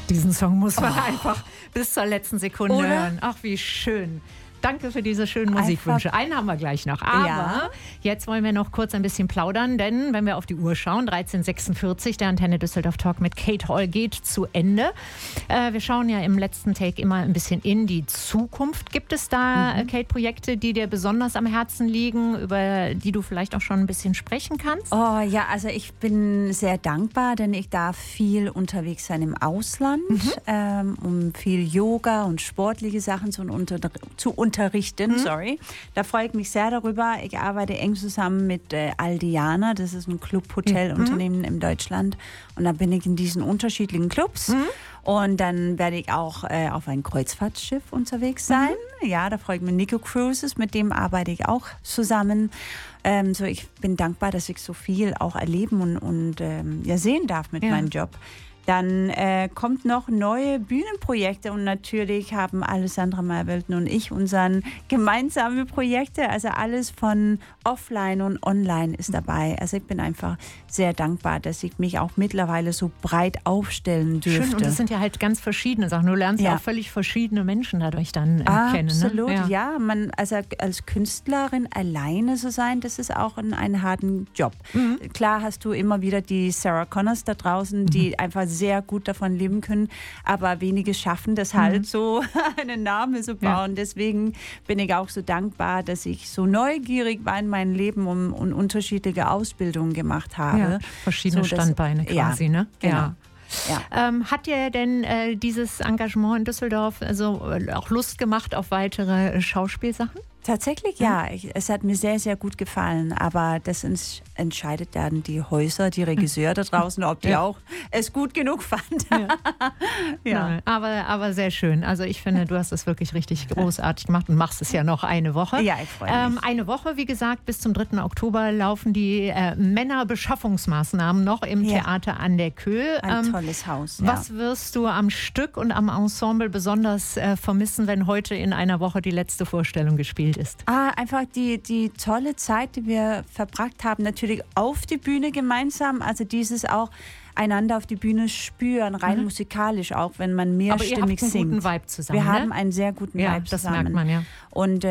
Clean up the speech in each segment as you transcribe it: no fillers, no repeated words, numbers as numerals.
diesen Song muss man einfach bis zur letzten Sekunde Oder? hören. Ach, wie schön. Danke für diese schönen Musikwünsche. Einen haben wir gleich noch. Aber jetzt wollen wir noch kurz ein bisschen plaudern, denn wenn wir auf die Uhr schauen, 13:46, der Antenne Düsseldorf Talk mit Kate Hall geht zu Ende. Wir schauen ja im letzten Take immer ein bisschen in die Zukunft. Gibt es da, Kate, Projekte, die dir besonders am Herzen liegen, über die du vielleicht auch schon ein bisschen sprechen kannst? Oh ja, also ich bin sehr dankbar, denn ich darf viel unterwegs sein im Ausland, um viel Yoga und sportliche Sachen zu unterrichten. Da freue ich mich sehr darüber. Ich arbeite eng zusammen mit Aldiana, das ist ein Club-Hotel-Unternehmen in Deutschland. Und da bin ich in diesen unterschiedlichen Clubs. Und dann werde ich auch auf ein Kreuzfahrtschiff unterwegs sein. Ja, da freue ich mich. Nico Cruises, mit dem arbeite ich auch zusammen. So, ich bin dankbar, dass ich so viel auch erleben und sehen darf mit meinem Job. Dann kommt noch neue Bühnenprojekte und natürlich haben Alessandra Meyer-Welten und ich unsere gemeinsame Projekte. Also alles von offline und online ist dabei. Also ich bin einfach sehr dankbar, dass ich mich auch mittlerweile so breit aufstellen dürfte. Schön, und das sind ja halt ganz verschiedene Sachen. Du lernst ja auch völlig verschiedene Menschen dadurch dann kennen. Absolut, ne? ja. Also als Künstlerin alleine zu sein, das ist auch ein harten Job. Klar hast du immer wieder die Sarah Connors da draußen, die einfach sehr gut davon leben können, aber wenige schaffen das halt so, einen Namen zu bauen. Deswegen bin ich auch so dankbar, dass ich so neugierig war in meinem Leben und unterschiedliche Ausbildungen gemacht habe. Ja, verschiedene Standbeine quasi, ne? Genau. Ja. Hat dir denn dieses Engagement in Düsseldorf also auch Lust gemacht auf weitere Schauspielsachen? Tatsächlich ja. Es hat mir sehr, sehr gut gefallen. Aber das entscheidet dann die Häuser, die Regisseure da draußen, ob die auch es gut genug fanden. Nein, aber sehr schön. Also ich finde, du hast es wirklich richtig großartig gemacht und machst es ja noch eine Woche. Ja, ich freue mich. Eine Woche, wie gesagt, bis zum 3. Oktober laufen die Männerbeschaffungsmaßnahmen noch im Theater an der Köh. Ein tolles Haus. Ja. Was wirst du am Stück und am Ensemble besonders vermissen, wenn heute in einer Woche die letzte Vorstellung gespielt ist? Einfach die tolle Zeit, die wir verbracht haben, natürlich auf die Bühne gemeinsam, also dieses auch einander auf die Bühne spüren, rein musikalisch auch, wenn man mehrstimmig singt. Aber ihr habt einen guten Vibe zusammen, Wir haben einen sehr guten Vibe das zusammen. merkt man, ja. Und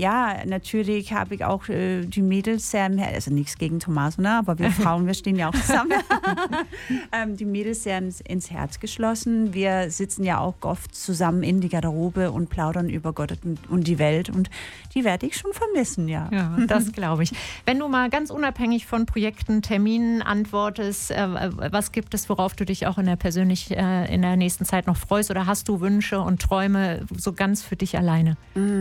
natürlich habe ich auch die Mädels sehr, also nichts gegen Tommaso, ne? Aber wir Frauen, wir stehen ja auch zusammen. Die Mädels sehr ins Herz geschlossen. Wir sitzen ja auch oft zusammen in die Garderobe und plaudern über Gott und die Welt. Und die werde ich schon vermissen, ja. Ja, das glaube ich. Wenn du mal ganz unabhängig von Projekten, Terminen antwortest, was gibt es, worauf du dich auch in der nächsten Zeit noch freust? Oder hast du Wünsche und Träume so ganz für dich alleine?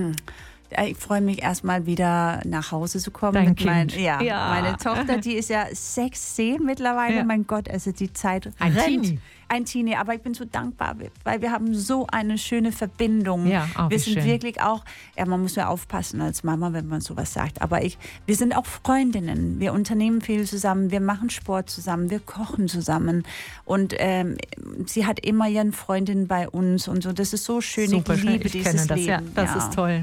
Ich freue mich erstmal wieder nach Hause zu kommen. Dein Kind. Meine Tochter, die ist ja 6, 10 mittlerweile. Ja. Mein Gott, also die Zeit Ein rennt. Teenie. Ein Teenie, aber ich bin so dankbar, weil wir haben so eine schöne Verbindung. Ja, wir sind wirklich auch, man muss ja aufpassen als Mama, wenn man sowas sagt, aber wir sind auch Freundinnen. Wir unternehmen viel zusammen, wir machen Sport zusammen, wir kochen zusammen und sie hat immer ihren Freundin bei uns und so. Das ist so schön, super, ich liebe dieses das, Leben. Ja, das ist toll.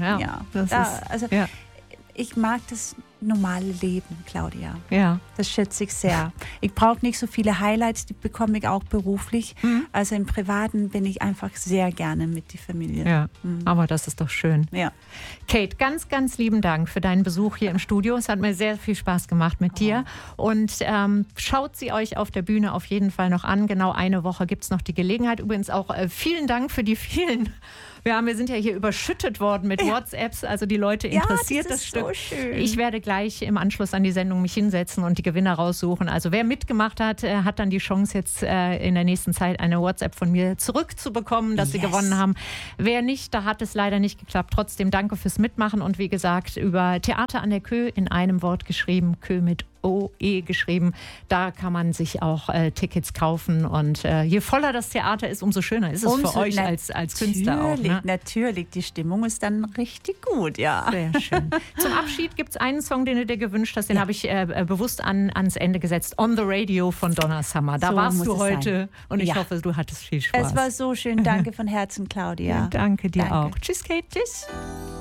Ich mag das normale Leben, Claudia. Ja. Das schätze ich sehr. Ich brauche nicht so viele Highlights, die bekomme ich auch beruflich. Also im Privaten bin ich einfach sehr gerne mit der Familie. Ja, aber das ist doch schön. Ja. Kate, ganz, ganz lieben Dank für deinen Besuch hier im Studio. Es hat mir sehr viel Spaß gemacht mit dir. Und schaut sie euch auf der Bühne auf jeden Fall noch an. Genau eine Woche gibt es noch die Gelegenheit. Übrigens auch vielen Dank für die vielen... Wir sind ja hier überschüttet worden mit WhatsApps, also die Leute interessiert das Stück. So schön. Ich werde gleich im Anschluss an die Sendung mich hinsetzen und die Gewinner raussuchen. Also wer mitgemacht hat, hat dann die Chance jetzt in der nächsten Zeit eine WhatsApp von mir zurückzubekommen, dass sie gewonnen haben. Wer nicht, da hat es leider nicht geklappt. Trotzdem danke fürs Mitmachen und wie gesagt, über Theater an der Köh in einem Wort geschrieben, Köh mit OE geschrieben. Da kann man sich auch Tickets kaufen und je voller das Theater ist, umso schöner ist es für euch als Künstler auch. Ne? Natürlich, die Stimmung ist dann richtig gut, ja. Sehr schön. Zum Abschied gibt es einen Song, den du dir gewünscht hast, den habe ich bewusst ans Ende gesetzt. On the Radio von Donna Summer. Da warst du heute und ich hoffe, du hattest viel Spaß. Es war so schön. Danke von Herzen, Claudia. Danke dir auch. Tschüss, Kate. Tschüss.